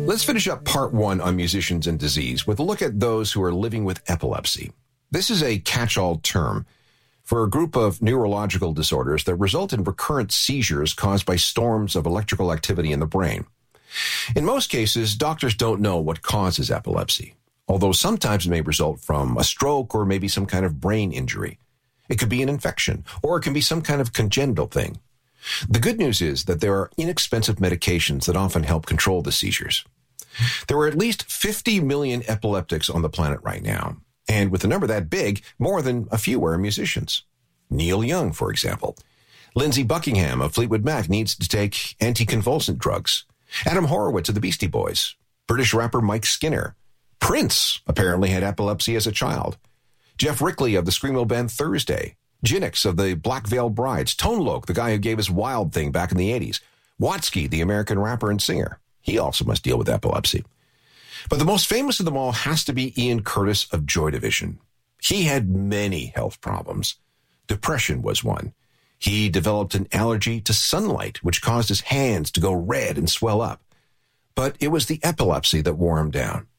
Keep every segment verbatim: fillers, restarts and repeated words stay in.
Let's finish up part one on musicians and disease with a look at those who are living with epilepsy. This is a catch-all term for a group of neurological disorders that result in recurrent seizures caused by storms of electrical activity in the brain. In most cases, doctors don't know what causes epilepsy, although sometimes it may result from a stroke or maybe some kind of brain injury. It could be an infection, or it can be some kind of congenital thing. The good news is that there are inexpensive medications that often help control the seizures. There are at least fifty million epileptics on the planet right now, and with a number that big, more than a few are musicians. Neil Young, for example. Lindsey Buckingham of Fleetwood Mac needs to take anticonvulsant drugs. Adam Horowitz of the Beastie Boys. British rapper Mike Skinner. Prince apparently had epilepsy as a child. Jeff Rickley of the screamo band Thursday. Ginix of the Black Veil Brides. Tone Loc, the guy who gave us Wild Thing back in the eighties. Watsky, the American rapper and singer. He also must deal with epilepsy. But the most famous of them all has to be Ian Curtis of Joy Division. He had many health problems. Depression was one. He developed an allergy to sunlight, which caused his hands to go red and swell up. But it was the epilepsy that wore him down.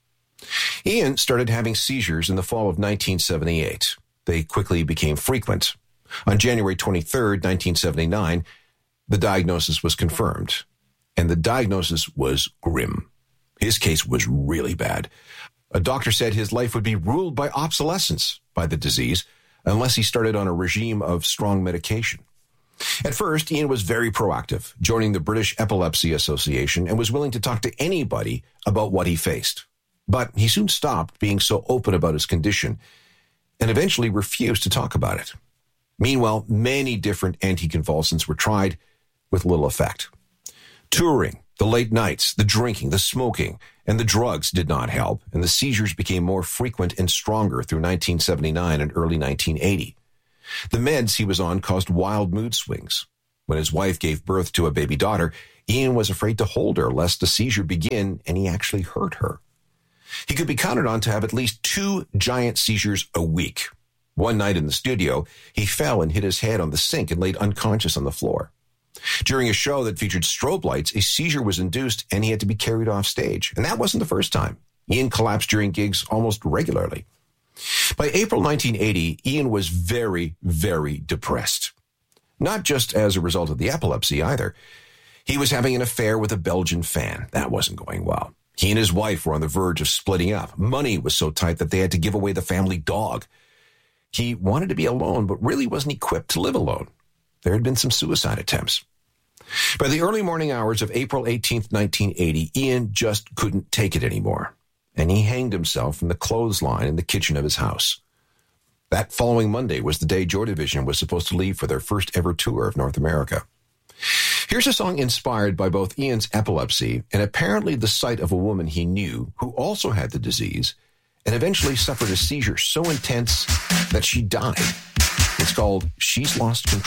Ian started having seizures in the fall of nineteen seventy-eight. They quickly became frequent. On January twenty-third, nineteen seventy-nine, the diagnosis was confirmed. And the diagnosis was grim. His case was really bad. A doctor said his life would be ruled by obsolescence by the disease unless he started on a regime of strong medication. At first, Ian was very proactive, joining the British Epilepsy Association and was willing to talk to anybody about what he faced. But he soon stopped being so open about his condition and eventually refused to talk about it. Meanwhile, many different anticonvulsants were tried with little effect. Touring, the late nights, the drinking, the smoking, and the drugs did not help, and the seizures became more frequent and stronger through nineteen seventy-nine and early nineteen eighty. The meds he was on caused wild mood swings. When his wife gave birth to a baby daughter, Ian was afraid to hold her lest the seizure begin and he actually hurt her. He could be counted on to have at least two giant seizures a week. One night in the studio, he fell and hit his head on the sink and laid unconscious on the floor. During a show that featured strobe lights, a seizure was induced and he had to be carried off stage. And that wasn't the first time. Ian collapsed during gigs almost regularly. By April nineteen eighty, Ian was very, very depressed. Not just as a result of the epilepsy either. He was having an affair with a Belgian fan. That wasn't going well. He and his wife were on the verge of splitting up. Money was so tight that they had to give away the family dog. He wanted to be alone, but really wasn't equipped to live alone. There had been some suicide attempts. By the early morning hours of April eighteenth, nineteen eighty, Ian just couldn't take it anymore, and he hanged himself from the clothesline in the kitchen of his house. That following Monday was the day Joy Division was supposed to leave for their first ever tour of North America. Here's a song inspired by both Ian's epilepsy and apparently the sight of a woman he knew who also had the disease and eventually suffered a seizure so intense that she died. It's called She's Lost Control.